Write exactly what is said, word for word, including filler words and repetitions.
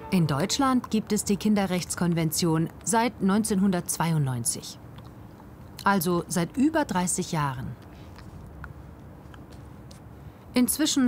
In Deutschland gibt es die Kinderrechtskonvention seit neunzehnhundertzweiundneunzig. Also seit über dreißig Jahren. Inzwischen